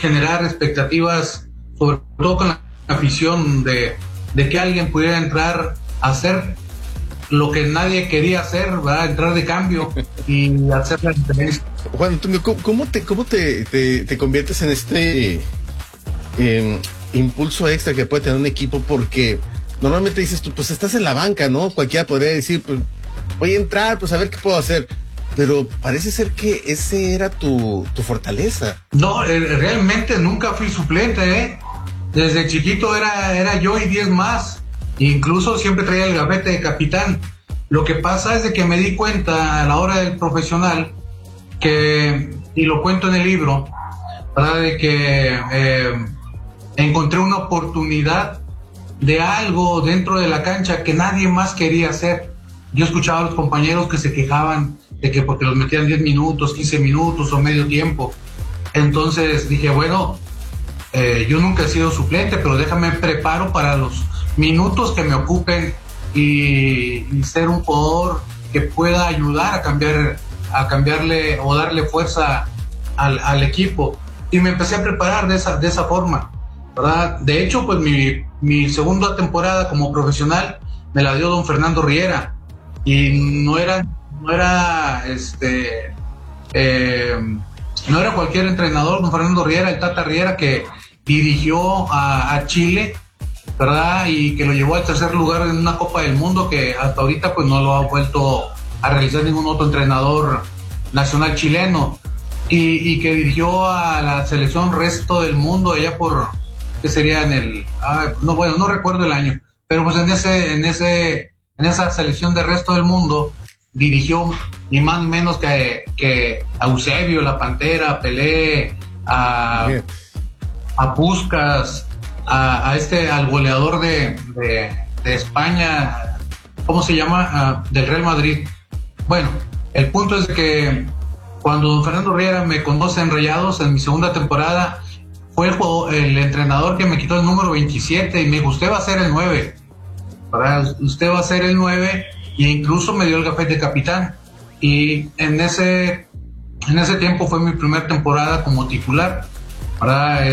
generar expectativas, sobre todo con la afición de que alguien pudiera entrar a hacer lo que nadie quería hacer, ¿verdad? Entrar de cambio y hacer la diferencia. Juan Antonio, ¿cómo te conviertes en este impulso extra que puede tener un equipo? Porque normalmente dices tú, pues estás en la banca, ¿no? Cualquiera podría decir, pues voy a entrar, pues a ver qué puedo hacer. Pero parece ser que ese era tu fortaleza. No, realmente nunca fui suplente, ¿eh? Desde chiquito era yo y 10 más. Incluso siempre traía el gafete de capitán. Lo que pasa es de que me di cuenta a la hora del profesional y lo cuento en el libro, ¿verdad? De que encontré una oportunidad de algo dentro de la cancha que nadie más quería hacer. Yo escuchaba a los compañeros que se quejaban de que porque los metían 10 minutos, 15 minutos o medio tiempo. Entonces dije, bueno, yo nunca he sido suplente, pero déjame preparo para los minutos que me ocupen y ser un jugador que pueda ayudar a cambiarle o darle fuerza al equipo. Y me empecé a preparar de esa forma, ¿verdad? De hecho, pues mi segunda temporada como profesional me la dio don Fernando Riera, y no era cualquier entrenador. Don Fernando Riera, el Tata Riera, que dirigió a Chile, ¿verdad? Y que lo llevó al tercer lugar en una Copa del Mundo que hasta ahorita pues no lo ha vuelto a realizar ningún otro entrenador nacional chileno, y que dirigió a la selección resto del mundo allá por, ¿qué sería? No recuerdo el año, pero pues en esa selección de resto del mundo dirigió ni más ni menos que a Eusebio, la Pantera, a Pelé, a Puskás, al goleador de España, ¿cómo se llama? Del Real Madrid. Bueno, el punto es que cuando don Fernando Riera me conoce en Rayados en mi segunda temporada, fue el entrenador que me quitó el número 27 y me dijo, usted va a ser el 9, ¿verdad? Usted va a ser el 9, e incluso me dio el gafete de capitán. Y en ese tiempo fue mi primera temporada como titular, ¿verdad?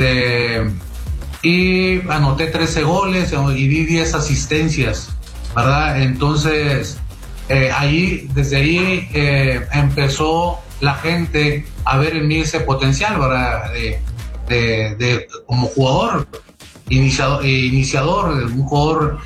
Y anoté 13 goles y di 10 asistencias, ¿verdad? Entonces, desde ahí empezó la gente a ver en mí ese potencial, ¿verdad? De como jugador, iniciador, un jugador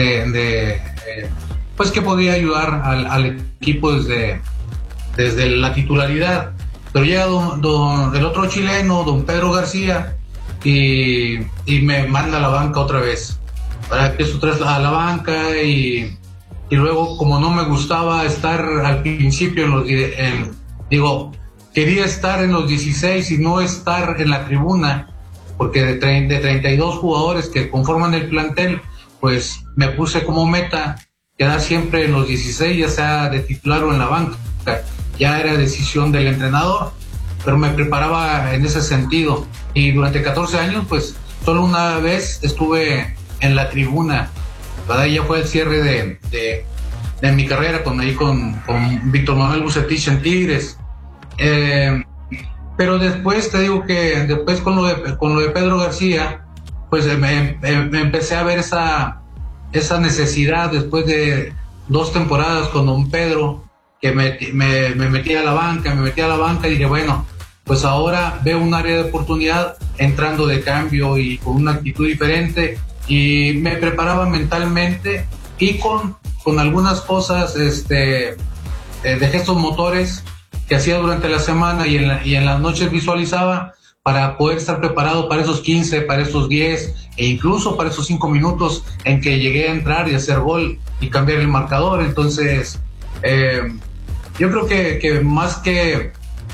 pues que podía ayudar al equipo desde la titularidad. Pero llega el otro chileno, don Pedro García, y me manda a la banca otra vez. Empiezo otra vez a la banca y luego, como no me gustaba estar al principio quería estar en los 16 y no estar en la tribuna, porque de 32 jugadores que conforman el plantel, pues me puse como meta quedar siempre en los 16, ya sea de titular o en la banca. Ya era decisión del entrenador, pero me preparaba en ese sentido. Y durante 14 años, pues solo una vez estuve en la tribuna, ¿verdad? Ya fue el cierre de mi carrera con Víctor Manuel Bucetich en Tigres. Pero después te digo que después con lo de Pedro García, pues me empecé a ver esa necesidad después de 2 temporadas con don Pedro, que me metí a la banca y dije, bueno, pues ahora veo un área de oportunidad entrando de cambio y con una actitud diferente, y me preparaba mentalmente y con algunas cosas de gestos motores que hacía durante la semana y en las noches visualizaba para poder estar preparado para esos 15, para esos 10 e incluso para esos 5 minutos en que llegué a entrar y hacer gol y cambiar el marcador. Entonces, yo creo que más que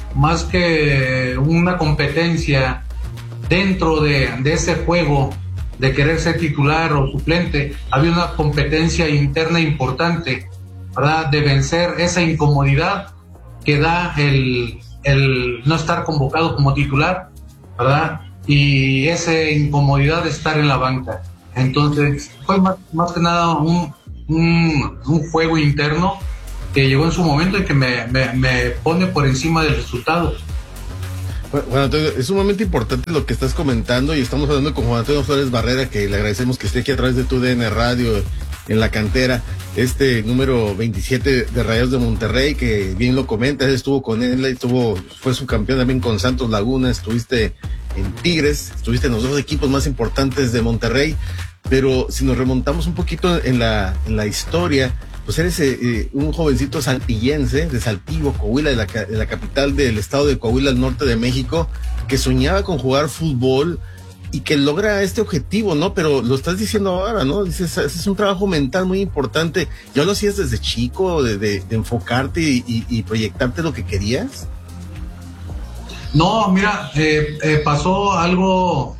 una competencia dentro de ese juego de querer ser titular o suplente, había una competencia interna importante, ¿verdad? De vencer esa incomodidad que da el no estar convocado como titular, ¿verdad? Y esa incomodidad de estar en la banca. Entonces fue más que nada un juego interno que llegó en su momento y que me pone por encima del resultado. Juan Antonio, es sumamente importante lo que estás comentando y estamos hablando con Juan Antonio Flores Barrera, que le agradecemos que esté aquí a través de TUDN Radio en la cantera, número 27 de Rayados de Monterrey, que bien lo comenta, estuvo con él, fue su campeón también con Santos Laguna, estuviste en Tigres, estuviste en los dos equipos más importantes de Monterrey, pero si nos remontamos un poquito en la historia, pues eres un jovencito saltillense de Saltillo, Coahuila, de la capital del estado de Coahuila, al norte de México, que soñaba con jugar fútbol y que logra este objetivo, ¿no? Pero lo estás diciendo ahora, ¿no? Dices, es un trabajo mental muy importante. ¿Ya lo hacías desde chico, de enfocarte y proyectarte lo que querías? No, mira, pasó algo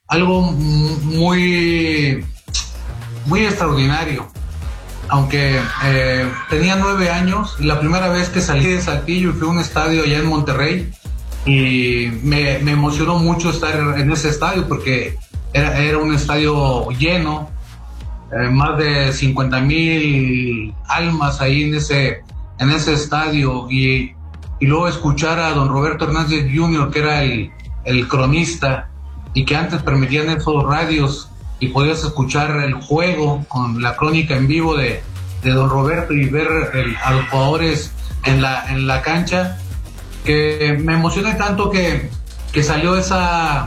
muy, muy extraordinario. Aunque tenía 9 años, y la primera vez que salí de Saltillo y fui a un estadio allá en Monterrey, y me emocionó mucho estar en ese estadio porque era un estadio lleno, más de 50,000 almas ahí en ese estadio, y luego escuchar a don Roberto Hernández Jr., que era el cronista, y que antes permitían esos radios y podías escuchar el juego con la crónica en vivo de don Roberto y ver a los jugadores en la cancha, que me emocioné tanto que salió esa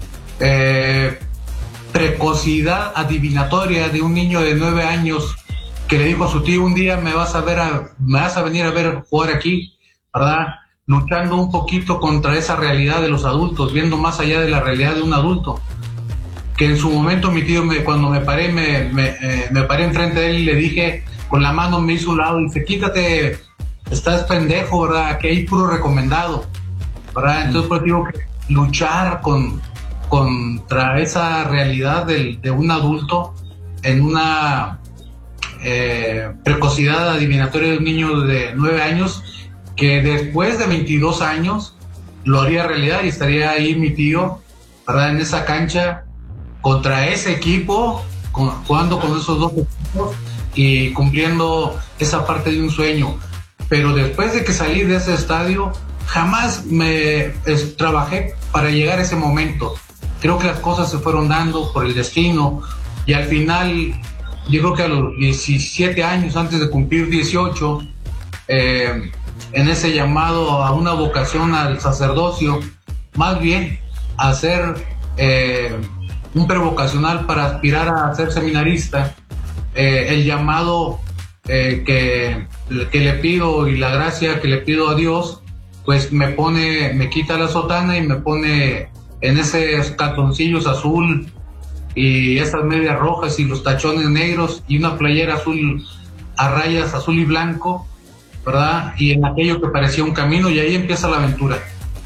precocidad adivinatoria de un niño de 9 años que le dijo a su tío: un día me vas a venir a ver jugar aquí, ¿verdad? Luchando un poquito contra esa realidad de los adultos, viendo más allá de la realidad de un adulto. Que en su momento mi tío, cuando me paré enfrente de él y le dije, con la mano me hizo un lado y dice: quítate, estás pendejo, ¿verdad? Que hay puro recomendado, ¿verdad? Entonces pues digo que luchar contra esa realidad de un adulto en una precocidad adivinatoria de un niño de 9 años, que después de 22 años lo haría realidad y estaría ahí mi tío, ¿verdad? En esa cancha contra ese equipo, jugando con esos dos equipos y cumpliendo esa parte de un sueño. Pero después de que salí de ese estadio, jamás trabajé para llegar a ese momento. Creo que las cosas se fueron dando por el destino, y al final, yo creo que a los 17 años, antes de cumplir 18, en ese llamado a una vocación al sacerdocio, más bien a ser un prevocacional para aspirar a ser seminarista, el llamado que le pido y la gracia que le pido a Dios, pues me quita la sotana y me pone en esos calzoncillos azul y esas medias rojas y los tachones negros y una playera azul a rayas azul y blanco, ¿verdad? Y en aquello que parecía un camino, y ahí empieza la aventura.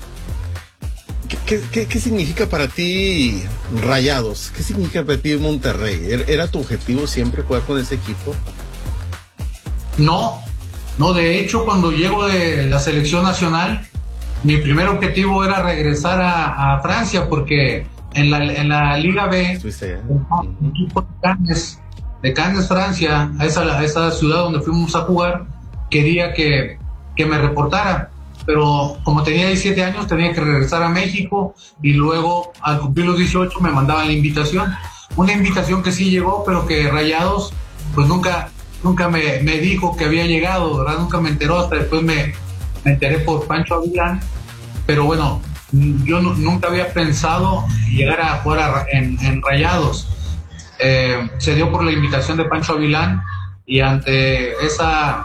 ¿Qué significa para ti Rayados? ¿Qué significa para ti Monterrey? ¿Era tu objetivo siempre jugar con ese equipo? No, de hecho, cuando llego de la selección nacional, mi primer objetivo era regresar a Francia, porque en la Liga B, el equipo de Cannes, Francia, a esa ciudad donde fuimos a jugar, quería que me reportara. Pero como tenía 17 años tenía que regresar a México, y luego al cumplir los 18 me mandaban la invitación. Una invitación que sí llegó, pero que Rayados pues nunca me dijo que había llegado, ¿verdad? Nunca me enteró, hasta después me enteré por Pancho Avilán. Pero bueno, yo nunca había pensado llegar a jugar en Rayados. Se dio por la invitación de Pancho Avilán, y ante esa...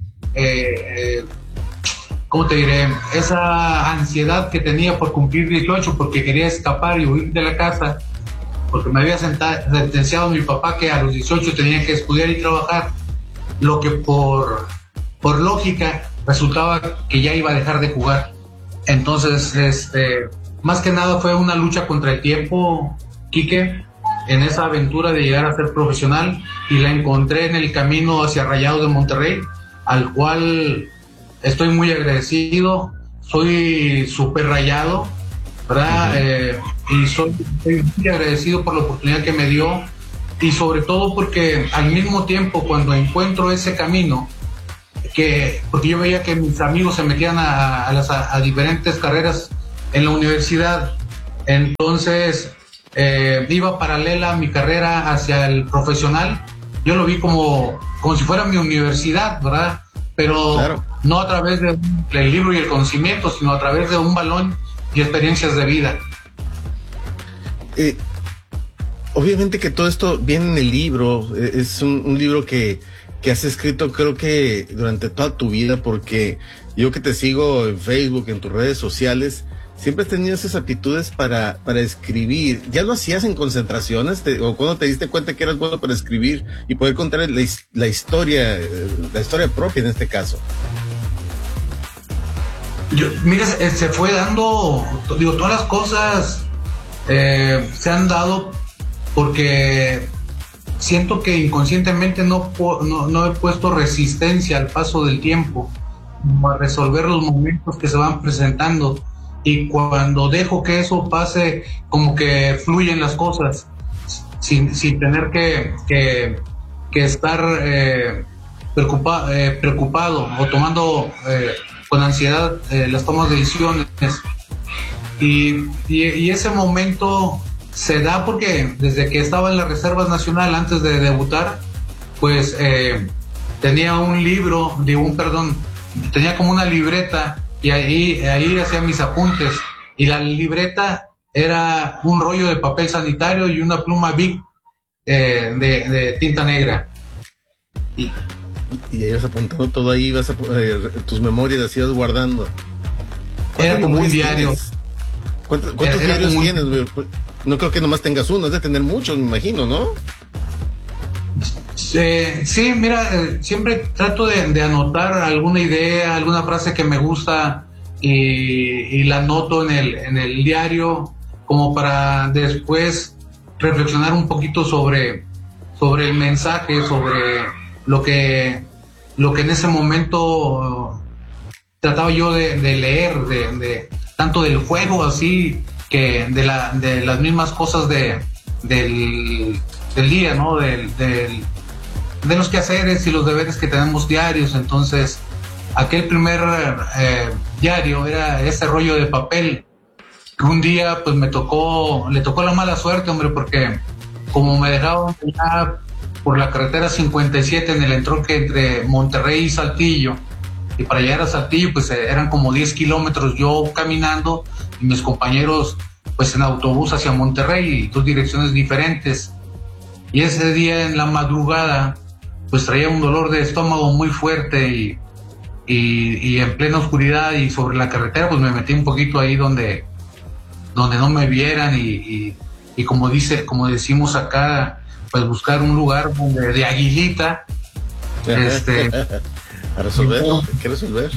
¿cómo te diré? Esa ansiedad que tenía por cumplir 18, porque quería escapar y huir de la casa, porque me había sentenciado mi papá que a los 18 tenía que estudiar y trabajar, lo que por lógica resultaba que ya iba a dejar de jugar. Entonces, más que nada fue una lucha contra el tiempo, Quique, en esa aventura de llegar a ser profesional, y la encontré en el camino hacia Rayados de Monterrey, al cual estoy muy agradecido. Soy súper rayado, ¿verdad? Y soy muy agradecido por la oportunidad que me dio, y sobre todo porque al mismo tiempo, cuando encuentro ese camino, porque yo veía que mis amigos se metían a diferentes carreras en la universidad. Entonces, iba paralela a mi carrera hacia el profesional. Yo lo vi como si fuera mi universidad, ¿verdad? Pero claro, no a través del libro y el conocimiento, sino a través de un balón y experiencias de vida. Obviamente que todo esto viene en el libro, es un libro que has escrito creo que durante toda tu vida, porque yo que te sigo en Facebook, en tus redes sociales, siempre has tenido esas aptitudes para escribir. ¿Ya lo hacías en concentraciones o cuando te diste cuenta que eras bueno para escribir y poder contar la historia propia en este caso? Mira, se fue dando, todas las cosas se han dado porque siento que inconscientemente no he puesto resistencia al paso del tiempo, a resolver los momentos que se van presentando. Y cuando dejo que eso pase, como que fluyen las cosas, sin tener que estar preocupado o tomando con ansiedad las tomas de decisiones. Y ese momento se da porque desde que estaba en la Reserva Nacional, antes de debutar, pues tenía tenía como una libreta, y ahí hacía mis apuntes, y la libreta era un rollo de papel sanitario y una pluma Bic de tinta negra. Y ibas apuntando todo ahí, tus memorias las ibas guardando. Era como un diario. ¿Cuántos diarios tienes? No creo que nomás tengas uno, es de tener muchos, me imagino, ¿no? Sí, mira, siempre trato de anotar alguna idea, alguna frase que me gusta y la anoto en el diario, como para después reflexionar un poquito sobre el mensaje, sobre lo que en ese momento trataba yo de leer, de tanto del juego así que de las mismas cosas del día, ¿no? De los quehaceres y los deberes que tenemos diarios. Entonces, aquel primer diario era ese rollo de papel que un día pues le tocó la mala suerte, hombre, porque como me dejaban ya por la carretera 57 en el entronque entre Monterrey y Saltillo, y para llegar a Saltillo pues eran como 10 kilómetros yo caminando y mis compañeros pues en autobús hacia Monterrey, 2 direcciones diferentes. Y ese día en la madrugada pues traía un dolor de estómago muy fuerte y en plena oscuridad y sobre la carretera pues me metí un poquito ahí donde no me vieran y como decimos acá, pues buscar un lugar de aguilita. A resolver, ¿qué resolver?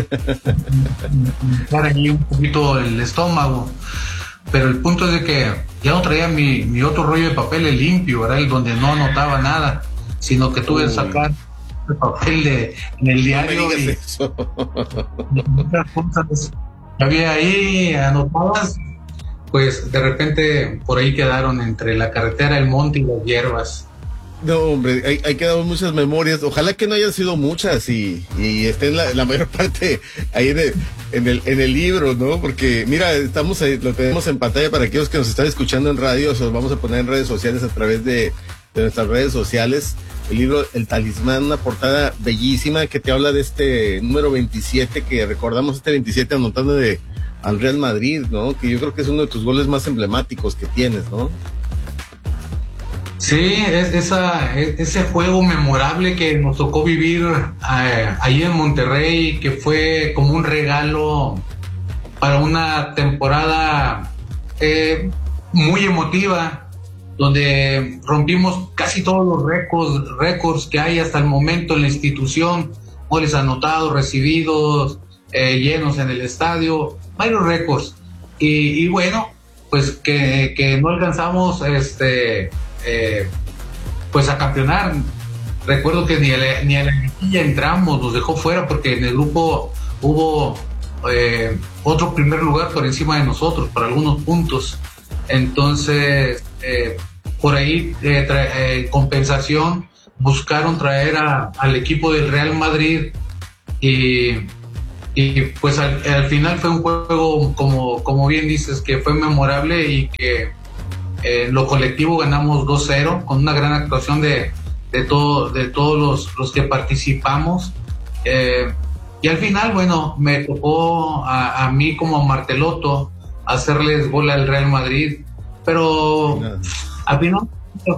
Para allí un poquito el estómago. Pero el punto es de que ya no traía mi otro rollo de papel, el limpio, ¿verdad? El donde no anotaba nada, sino que tuve que sacar el papel en el diario no y eso. muchas cosas que había ahí anotadas, pues de repente por ahí quedaron entre la carretera, el monte y las hierbas. No, hombre, hay quedado muchas memorias. Ojalá que no hayan sido muchas y estén la mayor parte ahí en el libro, ¿no? Porque, mira, estamos ahí, lo tenemos en pantalla para aquellos que nos están escuchando en radio. Se los vamos a poner en redes sociales a través de nuestras redes sociales. El libro El Talismán, una portada bellísima que te habla de este número 27, que recordamos este 27 anotando al Real Madrid, ¿no? Que yo creo que es uno de tus goles más emblemáticos que tienes, ¿no? Sí, ese juego memorable que nos tocó vivir ahí en Monterrey, que fue como un regalo para una temporada muy emotiva, donde rompimos casi todos los récords que hay hasta el momento en la institución, goles anotados, recibidos, llenos en el estadio, varios récords. Y bueno, pues que no alcanzamos pues a campeonar. Recuerdo que ni a la liguilla entramos, nos dejó fuera porque en el grupo hubo otro primer lugar por encima de nosotros por algunos puntos. Entonces por ahí compensación buscaron traer al equipo del Real Madrid y y pues al final fue un juego, como bien dices, que fue memorable y que en lo colectivo ganamos 2-0 con una gran actuación de todos los que participamos. Y al final, bueno, me tocó a mí como Marteloto hacerles bola al Real Madrid, pero al final,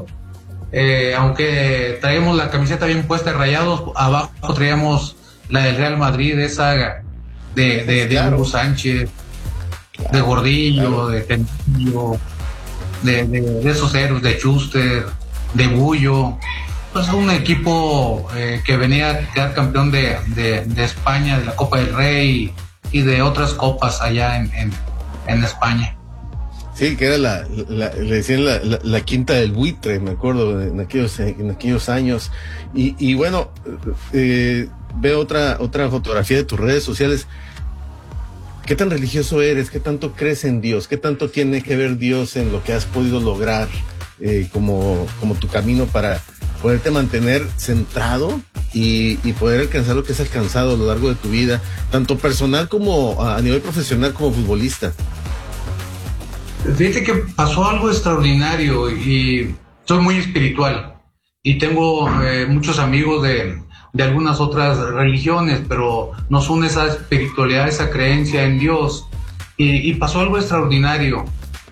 aunque traíamos la camiseta bien puesta de Rayados, abajo traíamos la del Real Madrid, esa de Hugo Sánchez, de Gordillo, de Tenillo, de esos héroes, de Schuster, de Bullo. Pues un equipo que venía a quedar campeón de España, de la Copa del Rey y de otras copas allá en España. Sí, que era le decían la quinta del buitre, me acuerdo, en aquellos años. Y bueno, veo otra fotografía de tus redes sociales. ¿Qué tan religioso eres? ¿Qué tanto crees en Dios? ¿Qué tanto tiene que ver Dios en lo que has podido lograr como tu camino para poderte mantener centrado y poder alcanzar lo que has alcanzado a lo largo de tu vida, tanto personal como a nivel profesional como futbolista? Fíjate que pasó algo extraordinario y soy muy espiritual y tengo muchos amigos de algunas otras religiones, pero nos une esa espiritualidad, esa creencia en Dios y pasó algo extraordinario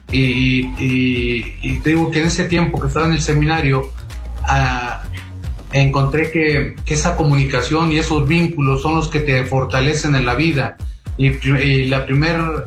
y te digo que en ese tiempo que estaba en el seminario encontré que esa comunicación y esos vínculos son los que te fortalecen en la vida y la primera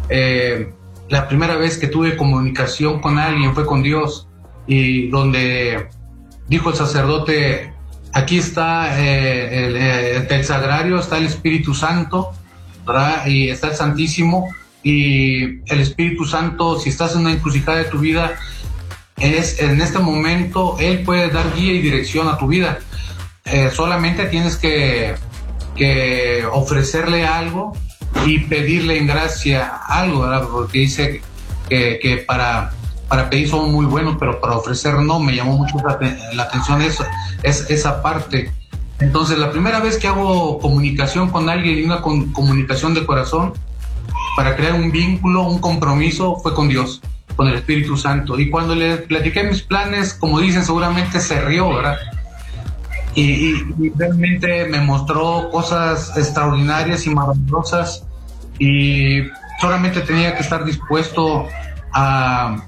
vez que tuve comunicación con alguien fue con Dios, y donde dijo el sacerdote: aquí está el sagrario, está el Espíritu Santo, ¿verdad? Y está el Santísimo, y el Espíritu Santo, si estás en una encrucijada de tu vida, en este momento Él puede dar guía y dirección a tu vida. Solamente tienes que ofrecerle algo y pedirle en gracia algo, ¿verdad? Porque dice que para pedir somos muy buenos, pero para ofrecer no. Me llamó mucho la atención esa parte. Entonces, la primera vez que hago comunicación con alguien, y una comunicación de corazón, para crear un vínculo, un compromiso, fue con Dios, con el Espíritu Santo. Y cuando le platiqué mis planes, como dicen, seguramente se rió, ¿verdad? Y realmente me mostró cosas extraordinarias y maravillosas, y solamente tenía que estar dispuesto a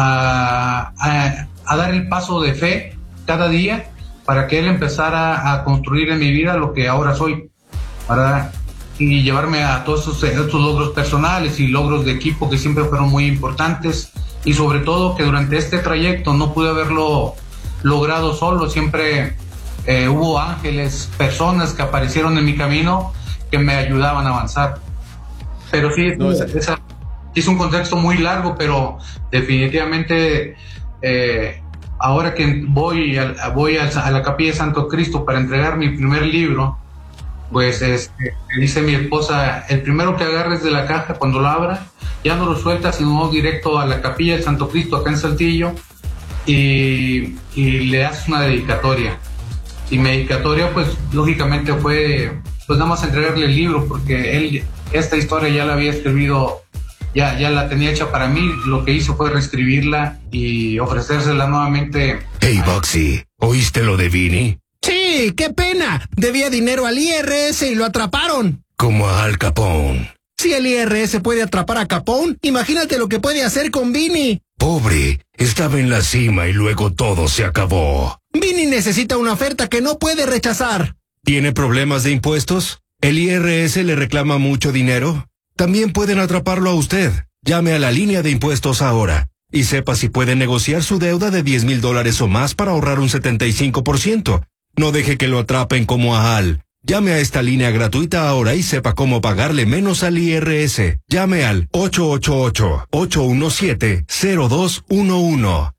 dar el paso de fe cada día para que Él empezara a construir en mi vida lo que ahora soy, ¿verdad? Y llevarme a todos estos logros personales y logros de equipo que siempre fueron muy importantes, y sobre todo que durante este trayecto no pude haberlo logrado solo. Siempre hubo ángeles, personas que aparecieron en mi camino que me ayudaban a avanzar. Pero sí, es un contexto muy largo, pero definitivamente ahora que voy a la Capilla de Santo Cristo para entregar mi primer libro, pues dice mi esposa: el primero que agarres de la caja, cuando lo abra, ya no lo sueltas, sino directo a la Capilla de Santo Cristo acá en Saltillo, y le haces una dedicatoria. Y mi dedicatoria, pues lógicamente fue pues nada más entregarle el libro, porque él esta historia ya la había escrito, ya la tenía hecha para mí. Lo que hizo fue reescribirla y ofrecérsela nuevamente. Hey, Boxy, ¿oíste lo de Vini? Sí, qué pena. Debía dinero al IRS y lo atraparon. Como a Al Capone. Si el IRS puede atrapar a Capone, imagínate lo que puede hacer con Vini. Pobre, estaba en la cima y luego todo se acabó. Vini necesita una oferta que no puede rechazar. ¿Tiene problemas de impuestos? ¿El IRS le reclama mucho dinero? También pueden atraparlo a usted. Llame a la línea de impuestos ahora y sepa si puede negociar su deuda de $10,000 o más para ahorrar un 75%. No deje que lo atrapen como a Al. Llame a esta línea gratuita ahora y sepa cómo pagarle menos al IRS. Llame al 888-817-0211.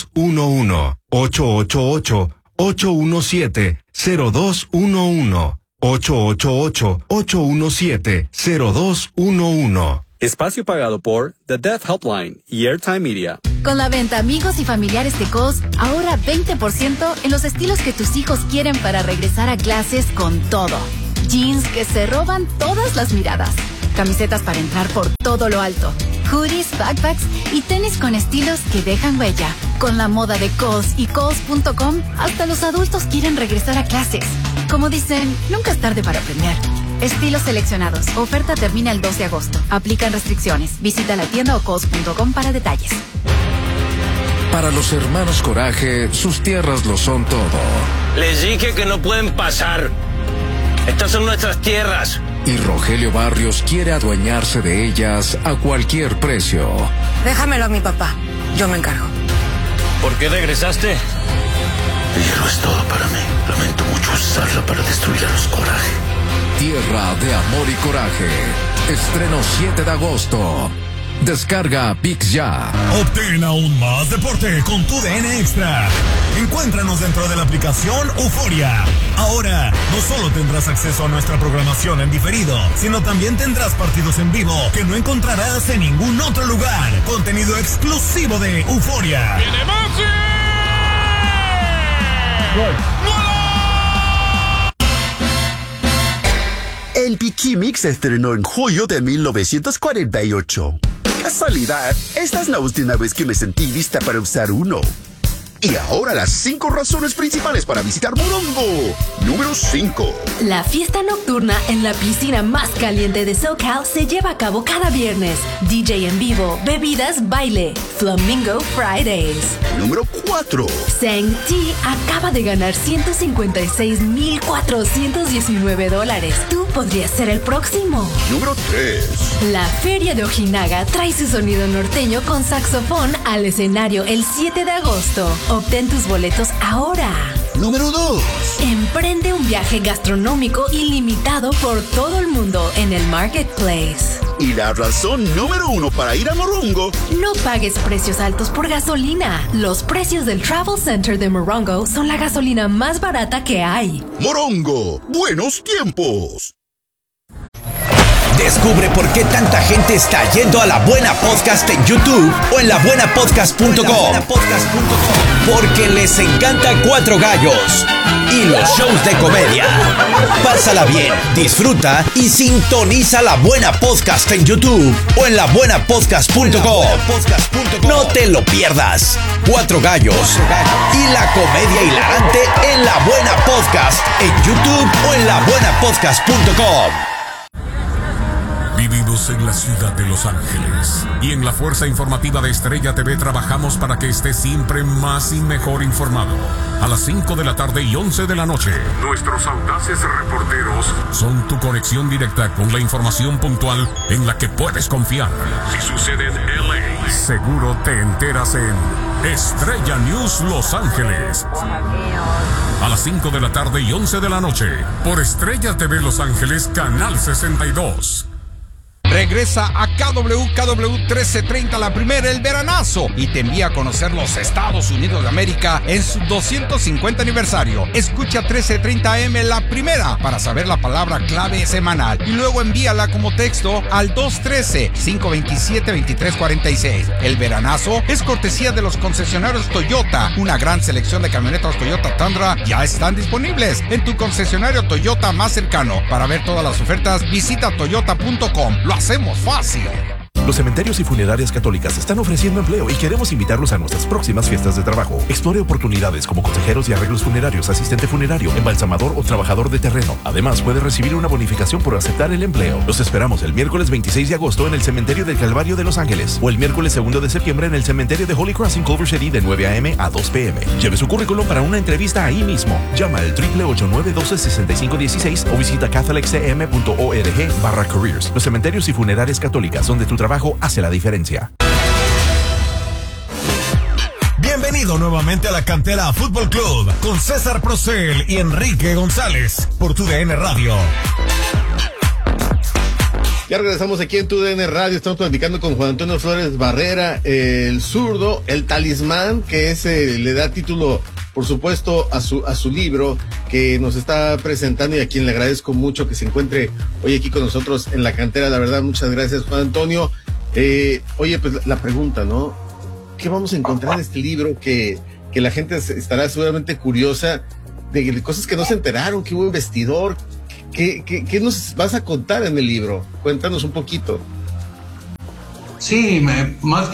888-817-0211. 888-817-0211. 888-817-0211. Espacio pagado por The Deaf Helpline y Airtime Media. Con la venta Amigos y Familiares de Kohl's, ahorra 20% en los estilos que tus hijos quieren para regresar a clases con todo. Jeans que se roban todas las miradas. Camisetas para entrar por todo lo alto. Hoodies, backpacks y tenis con estilos que dejan huella. Con la moda de Kohl's y Kohl's.com, hasta los adultos quieren regresar a clases. Como dicen, nunca es tarde para aprender. Estilos seleccionados. Oferta termina el 2 de agosto. Aplican restricciones. Visita la tienda o Kohl's.com para detalles. Para los hermanos Coraje, sus tierras lo son todo. Les dije que no pueden pasar. Estas son nuestras tierras. Y Rogelio Barrios quiere adueñarse de ellas a cualquier precio. Déjamelo a mi papá. Yo me encargo. ¿Por qué regresaste? El hierro es todo para mí. Lamento mucho usarla para destruir a los Coraje. Tierra de Amor y Coraje. Estreno 7 de agosto. Descarga ViX ya. Obtén aún más deporte con tu DN Extra. Encuéntranos dentro de la aplicación Euforia. Ahora, no solo tendrás acceso a nuestra programación en diferido, sino también tendrás partidos en vivo que no encontrarás en ningún otro lugar. Contenido exclusivo de Euforia. ¡Viene Messi! ¡Gol! El Piquimix se estrenó en julio de 1948. Casualidad, esta es la última vez que me sentí lista para usar uno. Y ahora las 5 razones principales para visitar Morongo. Número 5. La fiesta nocturna en la piscina más caliente de SoCal se lleva a cabo cada viernes. DJ en vivo, bebidas, baile. Flamingo Fridays. Número 4. Sang-Ti acaba de ganar $156,419. Tú podrías ser el próximo. Número 3. La Feria de Ojinaga trae su sonido norteño con saxofón al escenario el 7 de agosto. Obtén tus boletos ahora. Número 2. Emprende un viaje gastronómico ilimitado por todo el mundo en el Marketplace. Y la razón número 1 para ir a Morongo. No pagues precios altos por gasolina. Los precios del Travel Center de Morongo son la gasolina más barata que hay. Morongo, buenos tiempos. Descubre por qué tanta gente está yendo a La Buena Podcast en YouTube o en labuenapodcast.com. Porque les encanta Cuatro Gallos y los shows de comedia. Pásala bien, disfruta y sintoniza La Buena Podcast en YouTube o en labuenapodcast.com. No te lo pierdas. Cuatro Gallos y la comedia hilarante en La Buena Podcast en YouTube o en labuenapodcast.com. Vivimos en la ciudad de Los Ángeles y en la Fuerza Informativa de Estrella TV trabajamos para que estés siempre más y mejor informado. A las 5 de la tarde y 11 de la noche, nuestros audaces reporteros son tu conexión directa con la información puntual en la que puedes confiar. Si sucede en LA, seguro te enteras en Estrella News Los Ángeles. A las 5 de la tarde y 11 de la noche, por Estrella TV Los Ángeles, Canal 62. Regresa a KW 1330 la primera, el veranazo, y te envía a conocer los Estados Unidos de América en su 250 aniversario. Escucha 1330 AM la primera para saber la palabra clave semanal y luego envíala como texto al 213-527-2346. El veranazo es cortesía de los concesionarios Toyota. Una gran selección de camionetas Toyota Tundra ya están disponibles en tu concesionario Toyota más cercano. Para ver todas las ofertas, visita toyota.com. Lo hacemos fácil. Los cementerios y funerarias católicas están ofreciendo empleo y queremos invitarlos a nuestras próximas fiestas de trabajo. Explore oportunidades como consejeros y arreglos funerarios, asistente funerario, embalsamador o trabajador de terreno. Además, puede recibir una bonificación por aceptar el empleo. Los esperamos el miércoles 26 de agosto en el Cementerio del Calvario de Los Ángeles o el miércoles 2 de septiembre en el Cementerio de Holy Cross en Culver City de 9 a.m. a 2 p.m. Lleve su currículum para una entrevista ahí mismo. Llama al 888-912-6516 o visita catholiccm.org/careers. Los cementerios y funerarias católicas, donde tu trabajo hace la diferencia. Bienvenido nuevamente a la Cantera Fútbol Club con César Procel y Enrique González por TUDN Radio. Ya regresamos aquí en TUDN Radio. Estamos platicando con Juan Antonio Flores Barrera, el zurdo, el talismán, que es le da título por supuesto, a su libro que nos está presentando y a quien le agradezco mucho que se encuentre hoy aquí con nosotros en la cantera. La verdad, muchas gracias, Juan Antonio. Oye, pues la pregunta, ¿no? ¿Qué vamos a encontrar en este libro que la gente estará seguramente curiosa de cosas que no se enteraron, que hubo un vestidor? ¿Qué nos vas a contar en el libro? Cuéntanos un poquito. Sí, más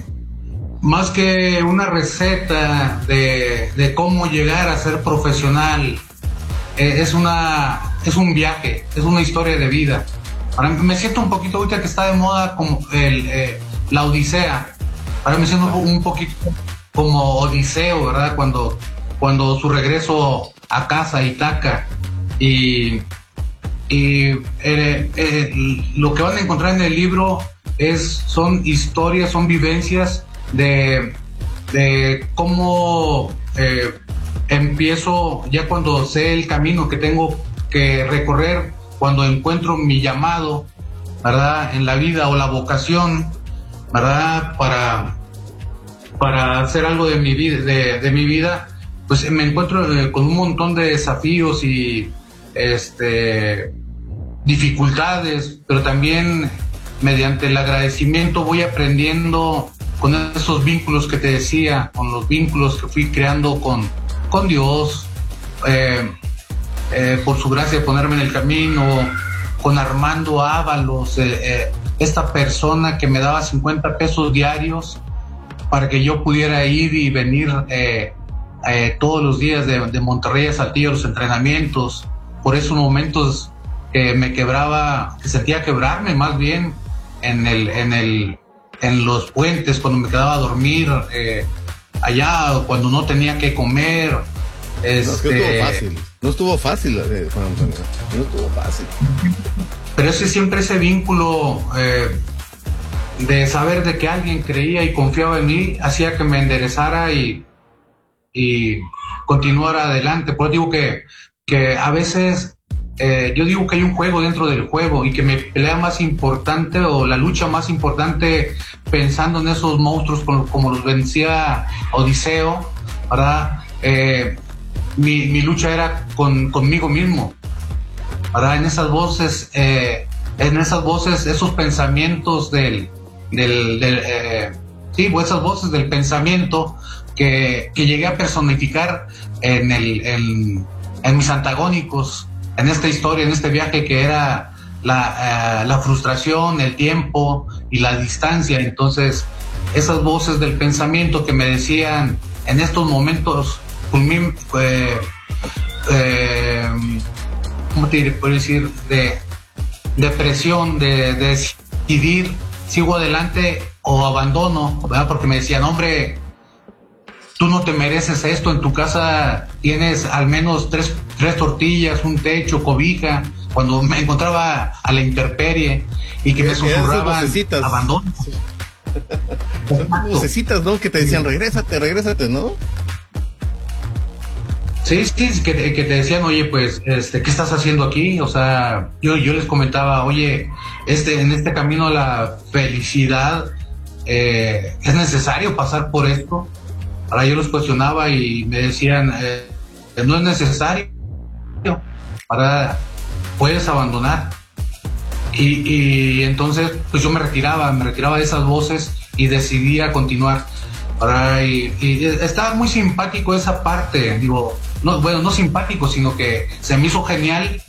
que una receta de cómo llegar a ser profesional, es un viaje, es una historia de vida. Ahora me siento un poquito, ahorita que está de moda, como la Odisea. Ahora me siento un poquito como Odiseo, ¿verdad? Cuando su regreso a casa, a Ítaca. Y lo que van a encontrar en el libro son historias, son vivencias de cómo empiezo, ya cuando sé el camino que tengo que recorrer, cuando encuentro mi llamado, ¿verdad?, en la vida, o la vocación, ¿verdad?, para hacer algo de mi vida, pues me encuentro con un montón de desafíos y dificultades, pero también mediante el agradecimiento voy aprendiendo con esos vínculos que te decía, con los vínculos que fui creando con Dios, por su gracia de ponerme en el camino, con Armando Ábalos, esta persona que me daba 50 pesos diarios para que yo pudiera ir y venir todos los días de Monterrey a Saltillo a los entrenamientos. Por esos momentos que me quebraba, que sentía quebrarme más bien en los puentes, cuando me quedaba a dormir allá, cuando no tenía que comer. No estuvo fácil, Juan Antonio. No estuvo fácil. Pero siempre ese vínculo de saber de que alguien creía y confiaba en mí, hacía que me enderezara y continuara adelante. Por eso digo que a veces yo digo que hay un juego dentro del juego y que mi pelea más importante o la lucha más importante, pensando en esos monstruos como los vencía Odiseo, ¿verdad? Mi lucha era conmigo mismo, ¿verdad? En esas voces, esos pensamientos esas voces del pensamiento que llegué a personificar en mis antagónicos, en esta historia, en este viaje que era la frustración, el tiempo y la distancia. Entonces, esas voces del pensamiento que me decían en estos momentos, ¿cómo te puedo decir? De presión, de decidir, sigo adelante o abandono, ¿verdad? Porque me decían, hombre, tú no te mereces esto, en tu casa tienes al menos tres tortillas, un techo, cobija. Cuando me encontraba a la intemperie y que me susurraban, abandono. Son vocecitas, ¿no? Que te decían, regrésate, ¿no? Sí, que te decían, oye, pues, ¿qué estás haciendo aquí? O sea, yo les comentaba, oye, en este camino a la felicidad, ¿es necesario pasar por esto? Ahora yo los cuestionaba y me decían, no es necesario, ahora puedes abandonar. Y entonces, pues yo me retiraba de esas voces y decidí continuar. Ahora, y estaba muy simpático esa parte, digo, no simpático, sino que se me hizo genial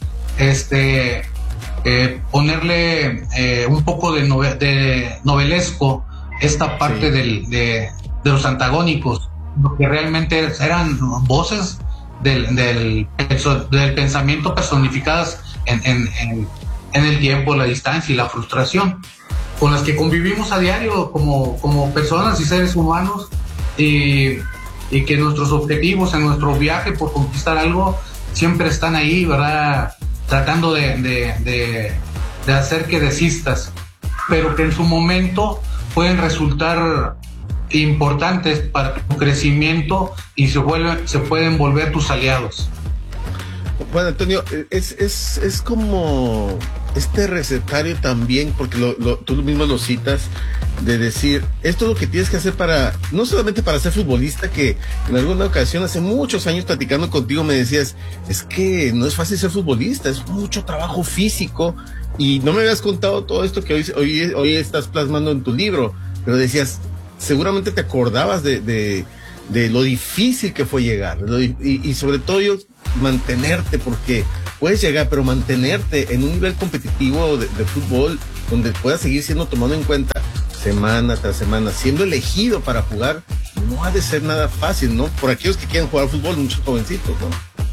ponerle un poco de novelesco esta parte de los antagónicos, que realmente eran voces del pensamiento personificadas en el tiempo, la distancia y la frustración, con las que convivimos a diario como personas y seres humanos, y que nuestros objetivos en nuestro viaje por conquistar algo siempre están ahí, ¿verdad? Tratando de hacer que desistas, pero que en su momento pueden resultar importantes para tu crecimiento y se pueden volver tus aliados. Bueno, Antonio, es como este recetario también, porque tú mismo lo citas, de decir, esto es lo que tienes que hacer para, no solamente para ser futbolista, que en alguna ocasión hace muchos años platicando contigo me decías, es que no es fácil ser futbolista, es mucho trabajo físico, y no me habías contado todo esto que hoy estás plasmando en tu libro, pero decías, seguramente te acordabas de lo difícil que fue llegar, y sobre todo mantenerte, porque puedes llegar, pero mantenerte en un nivel competitivo de fútbol, donde puedas seguir siendo tomado en cuenta semana tras semana, siendo elegido para jugar, no ha de ser nada fácil, ¿no? Por aquellos que quieren jugar fútbol, muchos jovencitos, ¿no?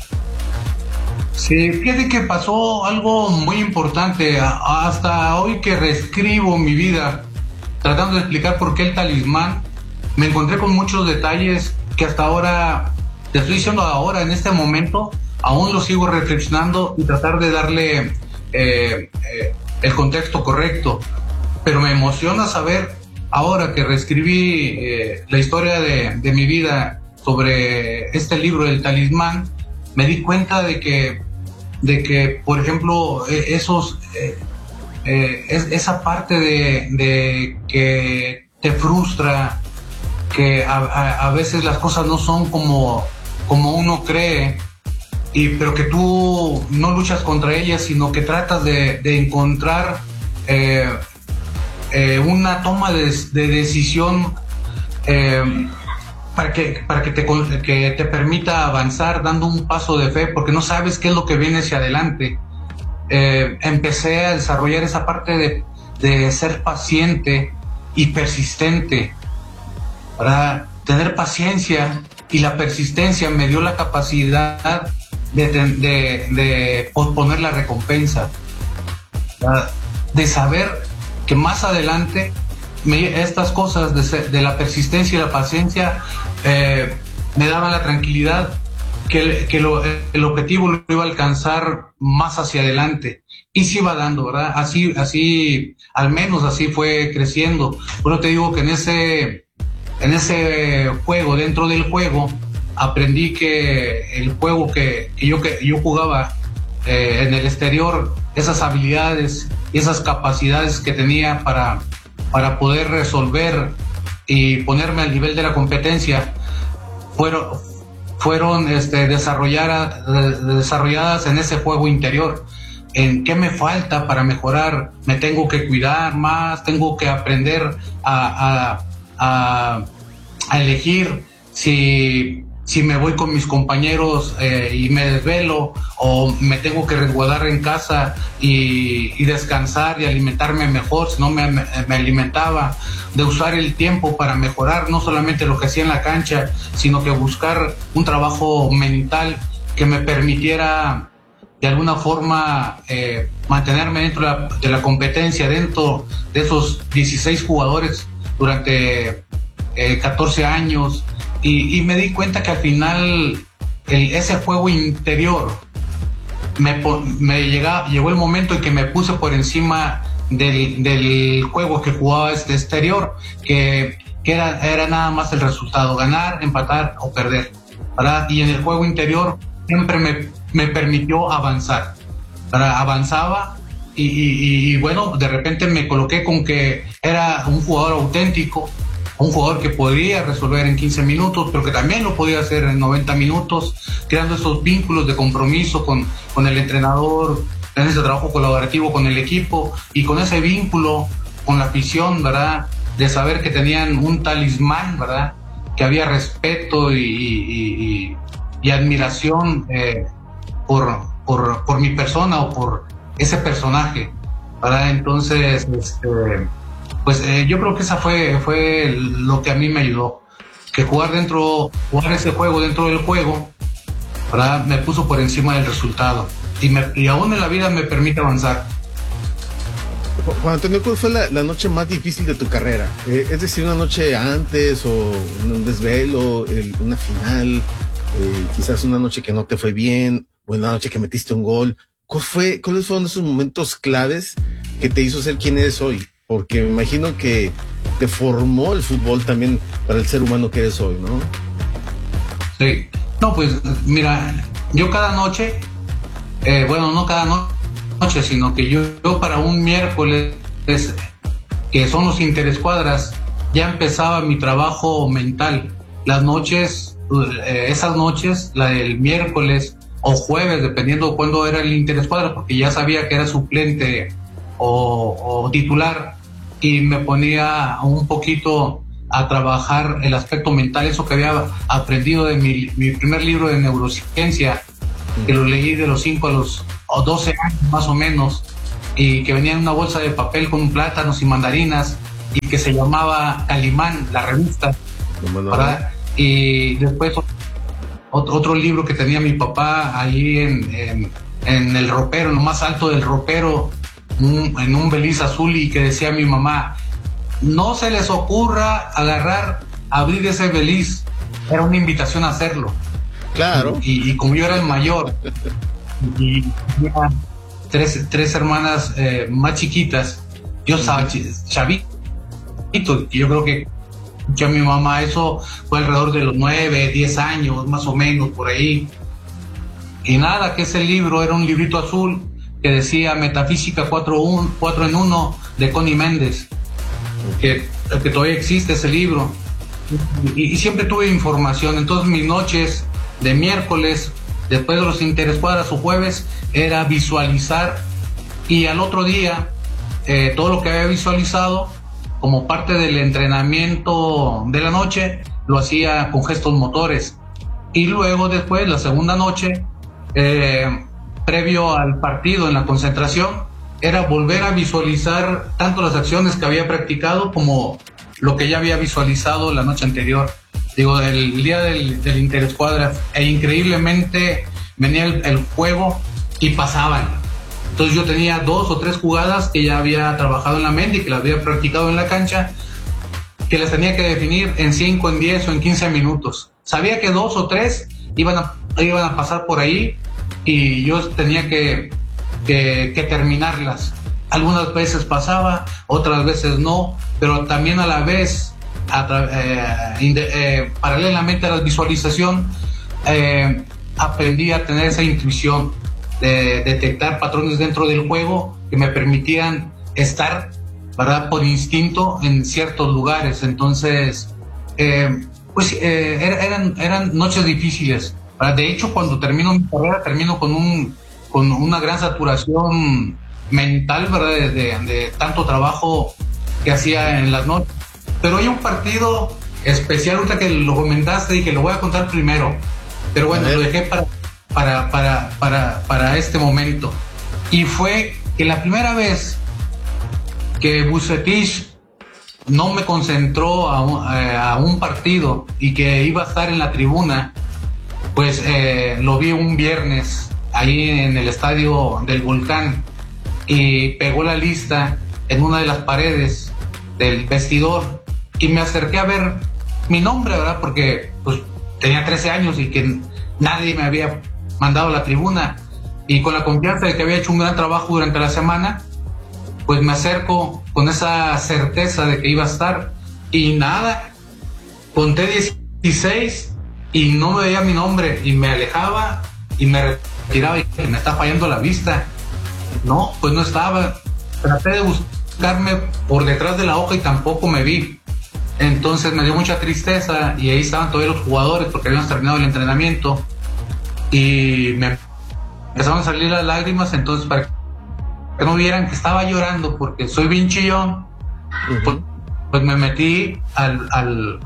Sí, fíjate que pasó algo muy importante. Hasta hoy que reescribo mi vida, tratando de explicar por qué el talismán, me encontré con muchos detalles que hasta ahora, te estoy diciendo ahora, en este momento, aún lo sigo reflexionando y tratar de darle el contexto correcto. Pero me emociona saber, ahora que reescribí la historia de mi vida sobre este libro, El Talismán, me di cuenta de que por ejemplo, esa parte de que te frustra, que a veces las cosas no son como uno cree, pero que tú no luchas contra ellas, sino que tratas de encontrar una toma de decisión para que te permita avanzar dando un paso de fe, porque no sabes qué es lo que viene hacia adelante. Empecé a desarrollar esa parte de ser paciente y persistente, para tener paciencia, y la persistencia me dio la capacidad de posponer la recompensa, de saber que más adelante estas cosas de la persistencia y la paciencia me daban la tranquilidad que el objetivo lo iba a alcanzar más hacia adelante, y se iba dando, ¿verdad? Así, al menos así fue creciendo. Bueno, te digo que en ese juego, dentro del juego, aprendí que el juego que yo jugaba en el exterior, esas habilidades y esas capacidades que tenía para poder resolver y ponerme al nivel de la competencia, fueron desarrolladas en ese juego interior. ¿En qué me falta para mejorar? Me tengo que cuidar más, tengo que aprender a elegir si me voy con mis compañeros y me desvelo, o me tengo que resguardar en casa y descansar y alimentarme mejor, si no me alimentaba, de usar el tiempo para mejorar no solamente lo que hacía en la cancha, sino que buscar un trabajo mental que me permitiera de alguna forma mantenerme dentro de la competencia, dentro de esos 16 jugadores durante 14 años. Y me di cuenta que al final ese juego interior llegó el momento en que me puse por encima del juego que jugaba exterior, que era nada más el resultado, ganar, empatar o perder, ¿verdad? Y en el juego interior siempre me permitió avanzar, ¿verdad? Avanzaba y bueno, de repente me coloqué con que era un jugador auténtico, un jugador que podría resolver en 15 minutos, pero que también lo podía hacer en 90 minutos, creando esos vínculos de compromiso con el entrenador, en ese trabajo colaborativo con el equipo, y con ese vínculo con la afición, ¿verdad? De saber que tenían un talismán, ¿verdad? Que había respeto y admiración por mi persona o por ese personaje, ¿verdad? Entonces, pues yo creo que esa fue lo que a mí me ayudó, que jugar ese juego dentro del juego, ¿verdad? Me puso por encima del resultado, y aún en la vida me permite avanzar. Juan Antonio, ¿cuál fue la noche más difícil de tu carrera? Es decir, una noche antes, o un desvelo, una final, quizás una noche que no te fue bien, o una noche que metiste un gol. ¿Cuáles fueron esos momentos claves que te hizo ser quien eres hoy? Porque me imagino que te formó el fútbol también para el ser humano que eres hoy, ¿no? Sí. No, pues mira, yo cada noche, no cada noche, sino que yo para un miércoles que son los interescuadras, ya empezaba mi trabajo mental. Las noches, esas noches, la del miércoles o jueves, dependiendo cuándo era el interescuadra, porque ya sabía que era suplente o titular, y me ponía un poquito a trabajar el aspecto mental, eso que había aprendido de mi primer libro de neurociencia, que lo leí de los 5 a los 12 años más o menos, y que venía en una bolsa de papel con plátanos y mandarinas, y que se llamaba Calimán, la revista, ¿verdad? Y después otro libro que tenía mi papá ahí en el ropero, en lo más alto del ropero, en un beliz azul, y que decía mi mamá: no se les ocurra abrir ese beliz. Era una invitación a hacerlo. Claro. Y como yo era el mayor y tenía tres hermanas más chiquitas, yo estaba chavito, y yo creo que ya mi mamá, eso fue alrededor de los 9, 10 años, más o menos, por ahí. Y nada, que ese libro era un librito azul que decía Metafísica 4 en 1 de Connie Méndez, que todavía existe ese libro. Y siempre tuve información. Entonces mis noches de miércoles, después de los interescuadras, o jueves, era visualizar, y al otro día todo lo que había visualizado como parte del entrenamiento de la noche lo hacía con gestos motores. Y luego después, la segunda noche, previo al partido, en la concentración, era volver a visualizar tanto las acciones que había practicado como lo que ya había visualizado la noche anterior. Digo, el día del interescuadra, increíblemente venía el juego y pasaban. Entonces yo tenía 2 o 3 jugadas que ya había trabajado en la mente y que las había practicado en la cancha, que las tenía que definir en 5, en 10 o en 15 minutos. Sabía que 2 o 3 iban a pasar por ahí, y yo tenía que terminarlas. Algunas veces pasaba, otras veces no, pero también a la vez, paralelamente a la visualización, aprendí a tener esa intuición de detectar patrones dentro del juego que me permitían estar, ¿verdad?, por instinto en ciertos lugares. Entonces, eran noches difíciles, ¿verdad? De hecho, cuando termino mi carrera, termino con una gran saturación mental, ¿verdad?, de tanto trabajo que hacía en las noches. Pero hay un partido especial, ahorita que lo comentaste, y que lo voy a contar primero, pero bueno, lo dejé para este momento. Y fue que la primera vez que Vucetich no me concentró a un partido y que iba a estar en la tribuna, pues lo vi un viernes ahí en el estadio del Volcán, y pegó la lista en una de las paredes del vestidor, y me acerqué a ver mi nombre, ¿verdad?, porque pues tenía 13 años y que nadie me había mandado a la tribuna, y con la confianza de que había hecho un gran trabajo durante la semana, pues me acerco con esa certeza de que iba a estar, y nada, conté 16 y no me veía mi nombre, y me alejaba y me retiraba, y me está fallando la vista. No, pues no estaba. Traté de buscarme por detrás de la hoja y tampoco me vi. Entonces me dio mucha tristeza, y ahí estaban todavía los jugadores porque habíamos terminado el entrenamiento, y me empezaron a salir las lágrimas. Entonces, para que no vieran que estaba llorando porque soy bien chillón, pues me metí al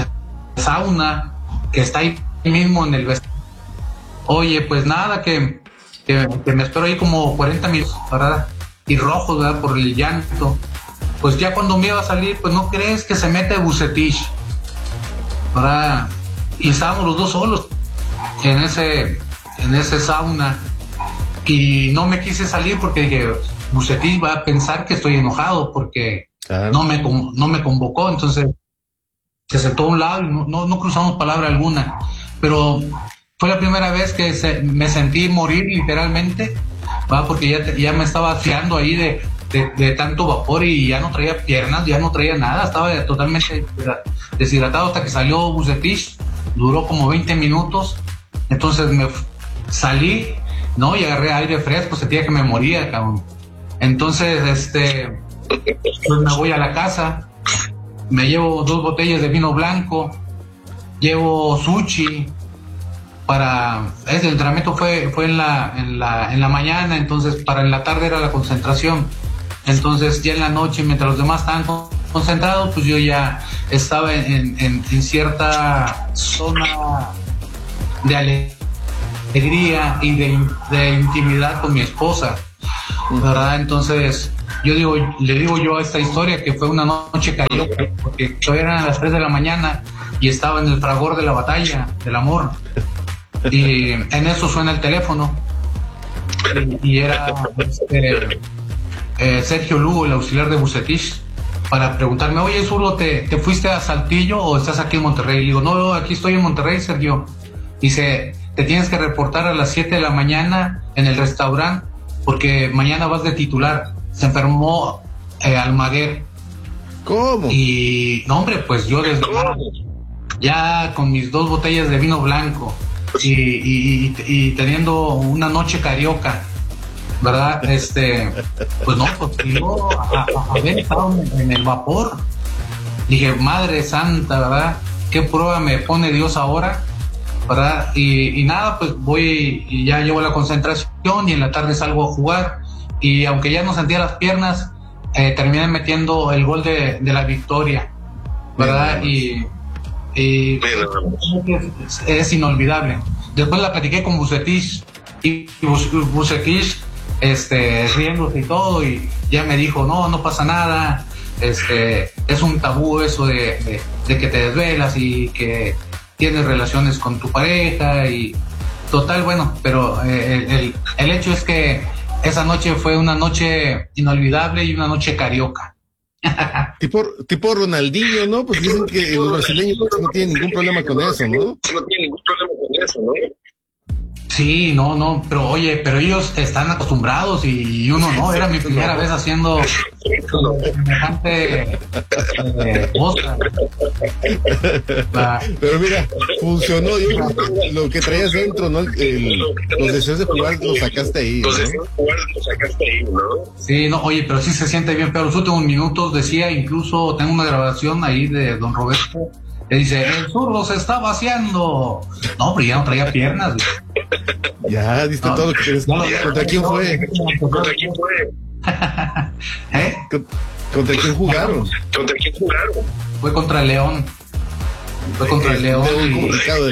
sauna que está ahí mismo en el vestidor. Oye, pues nada, que me espero ahí como 40 minutos, ¿verdad?, y rojos, ¿verdad?, por el llanto. Pues ya cuando me iba a salir, pues no crees que se mete Vucetich, ¿verdad? Y estábamos los dos solos en ese sauna, y no me quise salir porque dije, Vucetich va a pensar que estoy enojado porque no me convocó. Entonces se sentó a un lado y no cruzamos palabra alguna. Pero fue la primera vez que me sentí morir literalmente, ¿verdad?, porque ya me estaba afiando ahí de tanto vapor, y ya no traía piernas, ya no traía nada, estaba totalmente deshidratado hasta que salió Vucetich. Duró como 20 minutos. Entonces me salí, ¿no?, y agarré aire fresco, sentía que me moría, cabrón. Entonces, pues me voy a la casa, me llevo 2 botellas de vino blanco, llevo sushi el entrenamiento fue en la mañana, entonces para en la tarde era la concentración. Entonces ya en la noche, mientras los demás estaban concentrados, pues yo ya estaba en cierta zona de alegría y de intimidad con mi esposa, ¿verdad? Entonces le digo yo a esta historia que fue una noche carioca, porque todavía eran las 3 de la mañana y estaba en el fragor de la batalla del amor, y en eso suena el teléfono y era Sergio Lugo, el auxiliar de Bucetich, para preguntarme: oye, Zurdo, ¿te fuiste a Saltillo o estás aquí en Monterrey? Y digo: no, aquí estoy en Monterrey, Sergio. Dice: te tienes que reportar a las 7 de la mañana en el restaurante porque mañana vas de titular. Se enfermó Almaguer. ¿Cómo? Y no, hombre, pues yo desde ya con mis 2 botellas de vino blanco y teniendo una noche carioca, ¿verdad? Pues no, pues yo haber estado en el vapor, dije: madre santa, ¿verdad? ¿Qué prueba me pone Dios ahora? ¿Verdad? Y nada, pues voy y ya llevo la concentración y en la tarde salgo a jugar, y aunque ya no sentía las piernas, terminé metiendo el gol de la victoria, ¿verdad? Y es inolvidable. Después la platiqué con Bucetich y Bucetich riéndose y todo, y ya me dijo: no pasa nada, es un tabú eso de que te desvelas y que tienes relaciones con tu pareja, y total, bueno, pero el hecho es que esa noche fue una noche inolvidable y una noche carioca. tipo Ronaldinho, ¿no? Pues dicen que los brasileños no tienen ningún problema con eso, ¿no? Sí, no, pero oye, pero ellos están acostumbrados y uno no. Era mi primera vez haciendo semejante cosa. Pero mira, funcionó. Lo que traías dentro, ¿no? Los deseos de jugar los sacaste ahí, ¿no? Sí, no, oye, pero sí se siente bien. Pero los últimos minutos decía, incluso tengo una grabación ahí de don Roberto, que dice: el Zurdo se está vaciando. No, pero ya no traía piernas. Ya, diste todo lo que quieres. ¿Contra quién fue? ¿Contra quién jugaron? Fue contra el León. Complicado.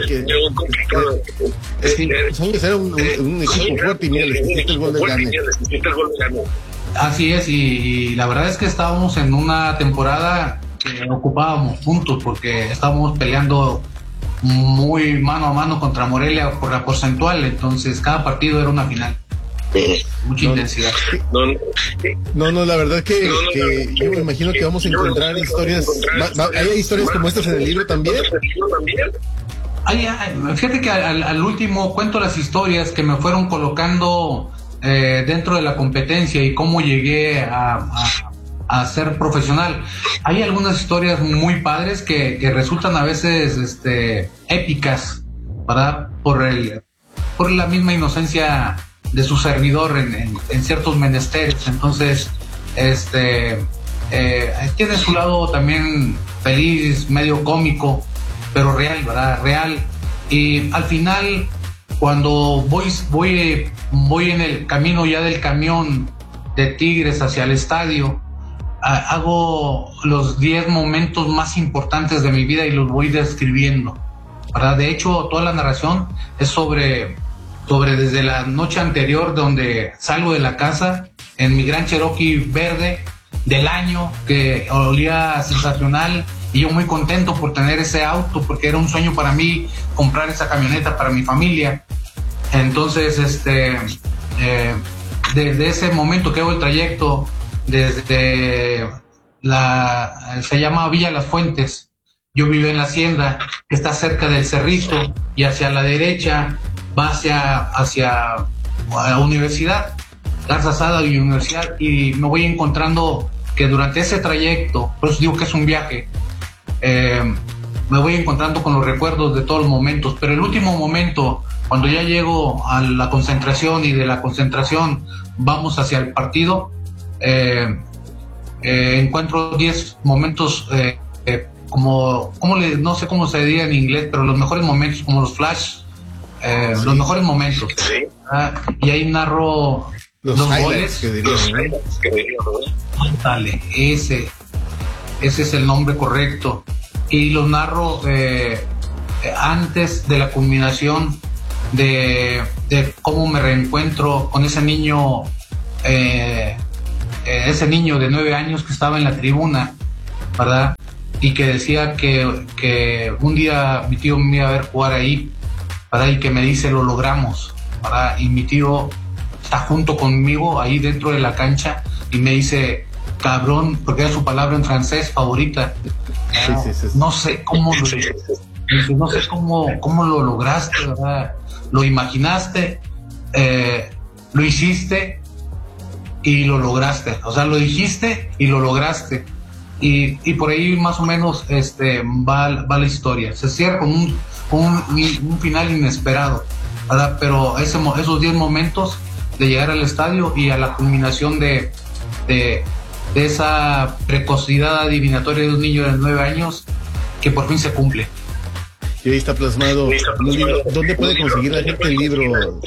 Era un equipo fuerte y mira, les hiciste el gol de gane. Así es, y la verdad es que estábamos en una temporada que ocupábamos puntos porque estábamos peleando muy mano a mano contra Morelia por la porcentual, entonces cada partido era una final. Mucha intensidad. No, la verdad que yo me imagino que vamos a encontrar historias. ¿Hay historias como estas en el libro también? Fíjate que al último cuento las historias que me fueron colocando dentro de la competencia y cómo llegué a ser profesional. Hay algunas historias muy padres que resultan a veces épicas, ¿verdad? Por la misma inocencia de su servidor en ciertos menesteres. Entonces tiene su lado también feliz, medio cómico, pero real, ¿verdad? Real. Y al final, cuando voy en el camino ya del camión de Tigres hacia el estadio, hago los 10 momentos más importantes de mi vida y los voy describiendo, ¿verdad? De hecho, toda la narración es sobre desde la noche anterior, donde salgo de la casa en mi gran Cherokee verde del año, que olía sensacional, y yo muy contento por tener ese auto, porque era un sueño para mí comprar esa camioneta para mi familia. Entonces, desde ese momento que hago el trayecto, desde se llama Villa Las Fuentes, yo vivo en la hacienda que está cerca del Cerrito, y hacia la derecha va hacia la universidad, Garza Sada y Universidad, y me voy encontrando que durante ese trayecto, por eso digo que es un viaje, me voy encontrando con los recuerdos de todos los momentos, pero el último momento, cuando ya llego a la concentración y de la concentración vamos hacia el partido, encuentro 10 momentos no sé cómo se diría en inglés, pero los mejores momentos, como los flash, los mejores momentos. Y ahí narro los goles. Dale, ese es el nombre correcto. Y los narro antes de la culminación de cómo me reencuentro con ese niño de 9 años que estaba en la tribuna, ¿verdad? Y que decía que un día mi tío me iba a ver jugar ahí, ¿verdad? Y que me dice, lo logramos, ¿verdad? Y mi tío está junto conmigo ahí dentro de la cancha y me dice, cabrón, porque era su palabra en francés favorita. No sé cómo lo lograste, ¿verdad? Lo imaginaste, lo hiciste y lo lograste. O sea, lo dijiste y lo lograste. Y por ahí más o menos va la historia. Se cierra con un final inesperado, ¿verdad? Pero esos 10 momentos de llegar al estadio y a la culminación de esa precocidad adivinatoria de un niño de 9 años que por fin se cumple. Y ahí está plasmado un libro. ¿Dónde puede conseguir la gente el libro?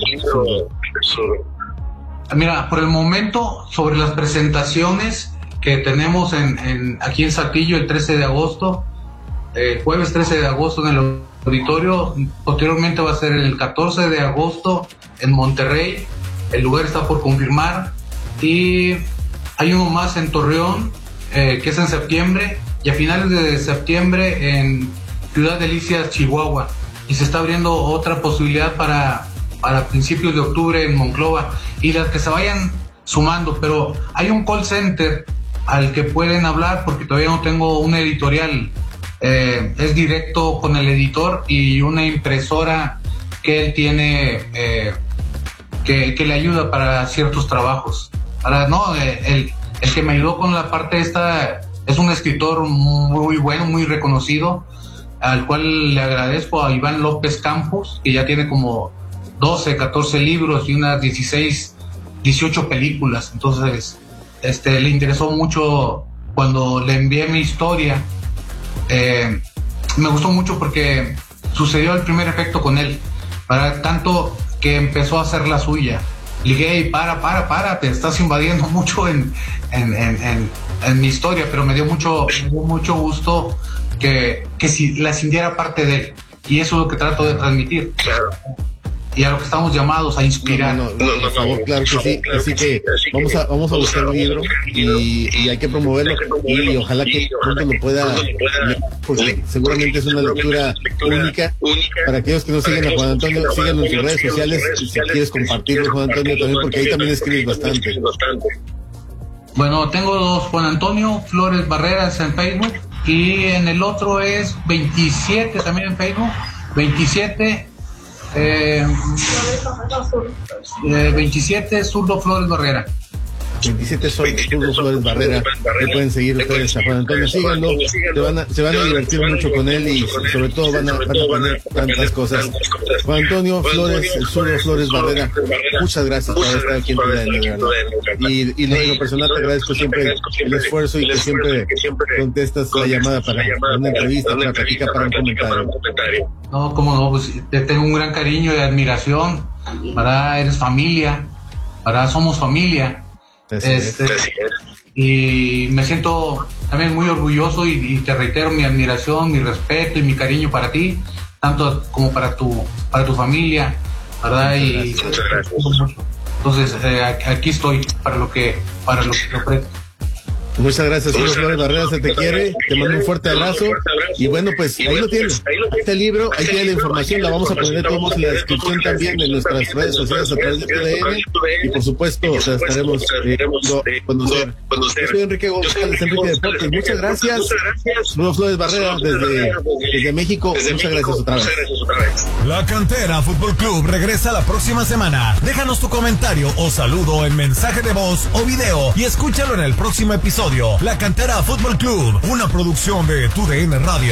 Mira, por el momento, sobre las presentaciones que tenemos aquí en Saltillo el 13 de agosto, jueves 13 de agosto en el auditorio, posteriormente va a ser el 14 de agosto en Monterrey, el lugar está por confirmar, y hay uno más en Torreón, que es en septiembre, y a finales de septiembre en Ciudad Delicias, Chihuahua, y se está abriendo otra posibilidad para principios de octubre en Monclova, y las que se vayan sumando, pero hay un call center al que pueden hablar porque todavía no tengo una editorial, es directo con el editor y una impresora que él tiene que le ayuda para ciertos trabajos. El que me ayudó con la parte esta es un escritor muy bueno, muy reconocido, al cual le agradezco, a Iván López Campos, que ya tiene como 12, 14 libros y unas 16, 18 películas. Entonces le interesó mucho cuando le envié mi historia. Me gustó mucho porque sucedió el primer efecto con él, tanto que empezó a hacer la suya. Ligué y para, te estás invadiendo mucho en mi historia, pero me dio mucho gusto que si la sintiera parte de él, y eso es lo que trato de transmitir. Claro. Y a lo que estamos llamados a inspirar. Por favor, claro que sí. Así que vamos a buscar el libro y hay que promoverlo, y ojalá que pronto lo pueda leer, porque seguramente es una lectura única. Para aquellos que no siguen a Juan Antonio, síganlo en sus redes sociales, si quieres compartirlo, Juan Antonio, también, porque ahí también escribes bastante. Bueno, tengo 2, Juan Antonio Flores Barreras en Facebook, y en el otro es 27 también en Facebook, 27 Zurdo Flores Barrera. 27 Zurdo Flores Barrera. Que pueden seguir ustedes a Juan Antonio, síganlo, se van a divertir mucho con él, y sobre todo van a aprender tantas cosas. Juan Antonio Flores, Zurdo Flores Barrera, muchas gracias por estar aquí en tu y en lo personal te agradezco siempre el esfuerzo, y que siempre contestas la llamada para una entrevista, para platicar, para un comentario. No, cómo no, pues te tengo un gran cariño y admiración, eres familia, somos familia. Y me siento también muy orgulloso, y te reitero mi admiración, mi respeto y mi cariño para ti, tanto como para tu familia, ¿verdad? Muchas gracias. Entonces aquí estoy para lo que ofrezco. Muchas gracias, Zurdo Flores Barrera, se te quiere, te mando un fuerte abrazo, y bueno, pues ahí lo tienes, este libro, ahí tiene la información, la vamos a poner todos en la descripción también de nuestras redes sociales a través de TUDN, y por supuesto, o sea, estaremos conocer. Yo soy Enrique González, Enrique Deportes, muchas gracias, Zurdo Flores Barrera desde México, muchas gracias otra vez. La Cantera Fútbol Club regresa la próxima semana. Déjanos tu comentario o saludo en mensaje de voz o video, y escúchalo en el próximo episodio. La Cantera Fútbol Club, una producción de TUDN Radio.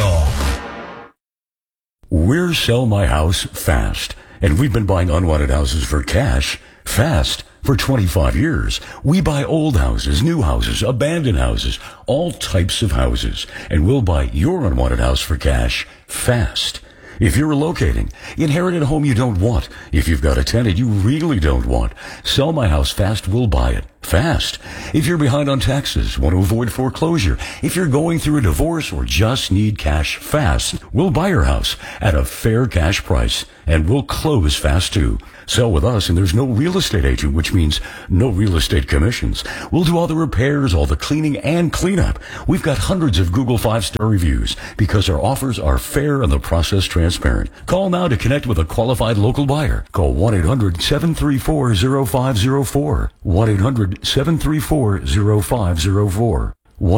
We're Sell My House Fast, and we've been buying unwanted houses for cash fast. For 25 years, we buy old houses, new houses, abandoned houses, all types of houses, and we'll buy your unwanted house for cash fast. If you're relocating, inherit a home you don't want. If you've got a tenant you really don't want, sell my house fast, we'll buy it fast. If you're behind on taxes, want to avoid foreclosure, if you're going through a divorce or just need cash fast, we'll buy your house at a fair cash price, and we'll close fast too. Sell with us and there's no real estate agent, which means no real estate commissions. We'll do all the repairs, all the cleaning and cleanup. We've got hundreds of Google 5-star reviews because our offers are fair and the process transparent. Call now to connect with a qualified local buyer. Call 1-800-734-0504. 1-800-734-0504.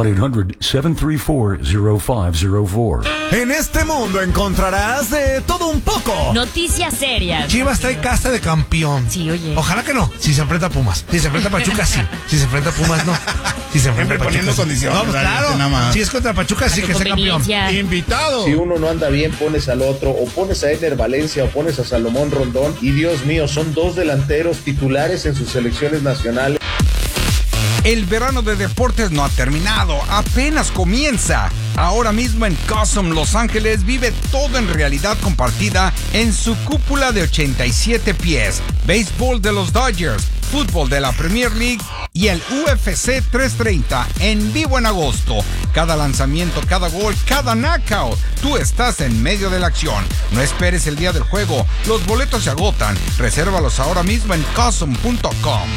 1-800-734-0504. En este mundo encontrarás de todo un poco. Noticias serias. Chivas trae casta de campeón. Sí, oye. Ojalá que no. Si se enfrenta a Pumas. Si se enfrenta a Pachuca, sí. Si se enfrenta a Pumas, no. Si se enfrenta a Pachuca, poniendo condiciones. No, claro. Si es contra Pachuca, sí que sea campeón. Invitado. Si uno no anda bien, pones al otro. O pones a Eder Valencia o pones a Salomón Rondón. Y Dios mío, son dos delanteros titulares en sus selecciones nacionales. El verano de deportes no ha terminado, apenas comienza. Ahora mismo en Cosm, Los Ángeles, vive todo en realidad compartida en su cúpula de 87 pies. Béisbol de los Dodgers, fútbol de la Premier League y el UFC 330 en vivo en agosto. Cada lanzamiento, cada gol, cada knockout. Tú estás en medio de la acción. No esperes el día del juego. Los boletos se agotan. Resérvalos ahora mismo en cosm.com.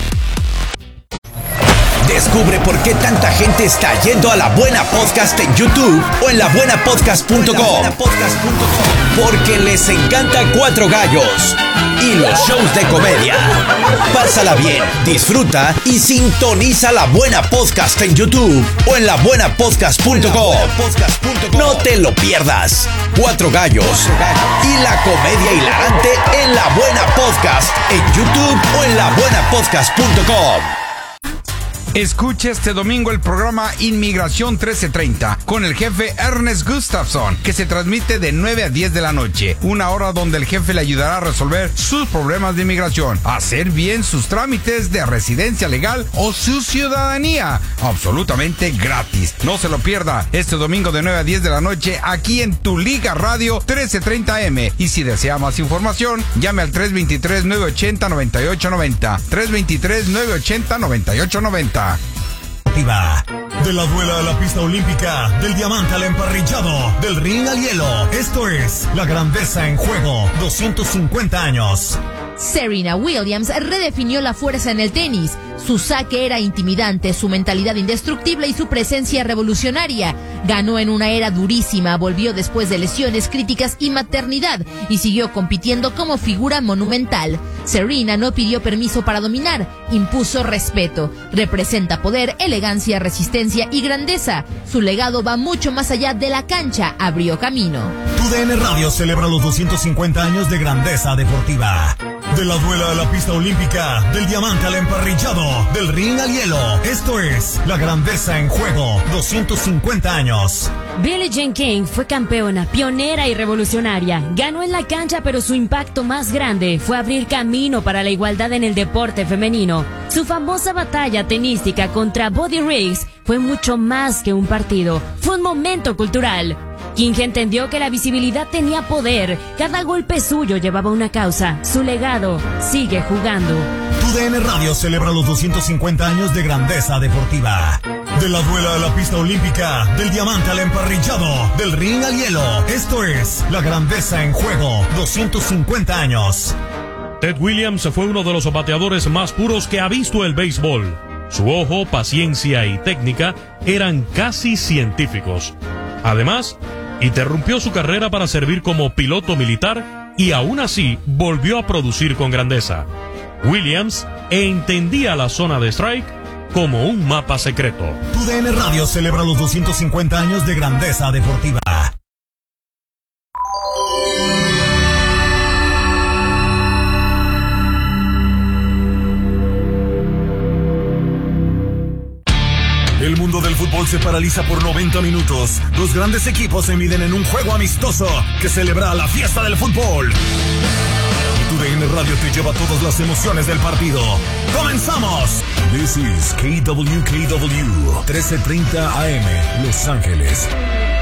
Descubre por qué tanta gente está yendo a La Buena Podcast en YouTube o en labuenapodcast.com. Porque les encanta Cuatro Gallos y los shows de comedia. Pásala bien, disfruta y sintoniza La Buena Podcast en YouTube o en labuenapodcast.com. No te lo pierdas. Cuatro Gallos y la comedia hilarante en La Buena Podcast en YouTube o en labuenapodcast.com. Escucha este domingo el programa Inmigración 1330 con el jefe Ernest Gustafson, que se transmite de 9 a 10 de la noche. Una hora donde el jefe le ayudará a resolver sus problemas de inmigración, hacer bien sus trámites de residencia legal o su ciudadanía. Absolutamente gratis. No se lo pierda este domingo de 9 a 10 de la noche aquí en Tu Liga Radio 1330M. Y si desea más información, llame al 323-980-9890. 323-980-9890. De la duela a la pista olímpica, del diamante al emparrillado, del ring al hielo. Esto es La Grandeza en Juego, 250 años. Serena Williams redefinió la fuerza en el tenis. Su saque era intimidante, su mentalidad indestructible y su presencia revolucionaria. Ganó en una era durísima, volvió después de lesiones críticas y maternidad y siguió compitiendo como figura monumental. Serena no pidió permiso para dominar, impuso respeto. Representa poder, elegancia, resistencia y grandeza. Su legado va mucho más allá de la cancha, abrió camino. TUDN Radio celebra los 250 años de grandeza deportiva. De la duela a la pista olímpica, del diamante al emparrillado, del ring al hielo. Esto es La Grandeza en Juego, 250 años. Billie Jean King fue campeona, pionera y revolucionaria. Ganó en la cancha, pero su impacto más grande fue abrir camino para la igualdad en el deporte femenino. Su famosa batalla tenística contra Buddy Riggs fue mucho más que un partido. Fue un momento cultural. King entendió que la visibilidad tenía poder. Cada golpe suyo llevaba una causa. Su legado sigue jugando. TUDN Radio celebra los 250 años de grandeza deportiva. De la duela a la pista olímpica, del diamante al emparrillado, del ring al hielo. Esto es La Grandeza en Juego, 250 años. Ted Williams fue uno de los bateadores más puros que ha visto el béisbol. Su ojo, paciencia y técnica eran casi científicos. Además, interrumpió su carrera para servir como piloto militar y aún así volvió a producir con grandeza. Williams entendía la zona de strike como un mapa secreto. TUDN Radio celebra los 250 años de grandeza deportiva. El mundo del fútbol se paraliza por 90 minutos. Los grandes equipos se miden en un juego amistoso que celebra la fiesta del fútbol. Y TUDN Radio te lleva todas las emociones del partido. ¡Comenzamos! This is KWKW 1330 AM, Los Ángeles.